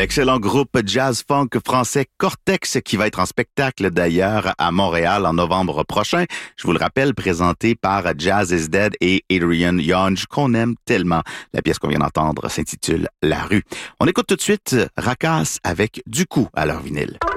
l'excellent groupe jazz-funk français Cortex qui va être en spectacle d'ailleurs à Montréal en novembre prochain. Je vous le rappelle, présenté par Jazz is Dead et Adrian Young qu'on aime tellement. La pièce qu'on vient d'entendre s'intitule La rue. On écoute tout de suite Racasse avec Du coup à leur vinyle.